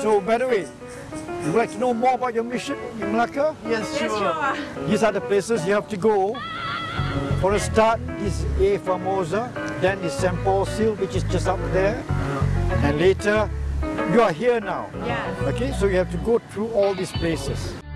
So, by the way, would you like to know more about your mission in Malacca? Yes, sure. These are the places you have to go. For a start, is A Formosa, then is St. Paul Seal, which is just up there, and later, you are here now. Yes. Okay, so you have to go through all these places.